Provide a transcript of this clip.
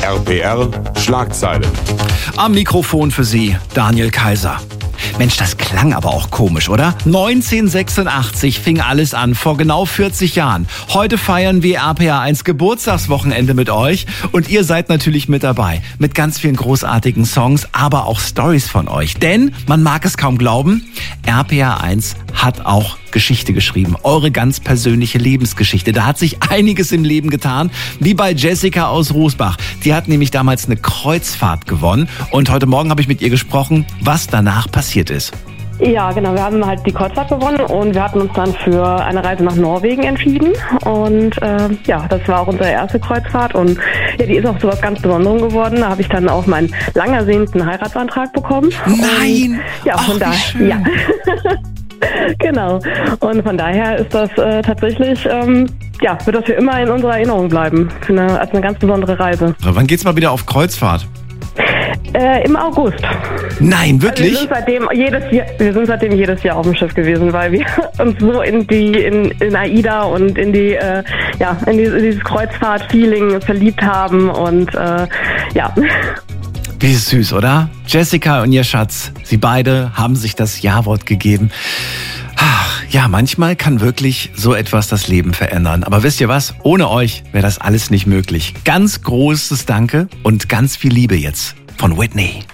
RPR Schlagzeilen. Am Mikrofon für Sie, Daniel Kaiser. Mensch, das klang aber auch komisch, oder? 1986 fing alles an, vor genau 40 Jahren. Heute feiern wir RPR1 Geburtstagswochenende mit euch und ihr seid natürlich mit dabei. Mit ganz vielen großartigen Songs, aber auch Stories von euch. Denn, man mag es kaum glauben, RPR1 hat auch Geschichte geschrieben. Eure ganz persönliche Lebensgeschichte. Da hat sich einiges im Leben getan, wie bei Jessica aus Rußbach. Die hat nämlich damals eine Kreuzfahrt gewonnen und heute Morgen habe ich mit ihr gesprochen, was danach passiert ist. Ja, genau. Wir haben halt die Kreuzfahrt gewonnen und wir hatten uns dann für eine Reise nach Norwegen entschieden. Und das war auch unsere erste Kreuzfahrt und ja, die ist auch so was ganz Besonderem geworden. Da habe ich dann auch meinen lang ersehnten Heiratsantrag bekommen. Nein! Und, ja, von daher. Ja. Genau. Und von daher ist das tatsächlich, wird das für immer in unserer Erinnerung bleiben. Als eine ganz besondere Reise. Wann geht's mal wieder auf Kreuzfahrt? Im August. Nein, wirklich? Also wir sind seitdem jedes Jahr auf dem Schiff gewesen, weil wir uns so in AIDA und in dieses Kreuzfahrt-Feeling verliebt haben und Wie süß, oder? Jessica und ihr Schatz, sie beide haben sich das Ja-Wort gegeben. Ach, ja, manchmal kann wirklich so etwas das Leben verändern. Aber wisst ihr was? Ohne euch wäre das alles nicht möglich. Ganz großes Danke und ganz viel Liebe jetzt von Whitney.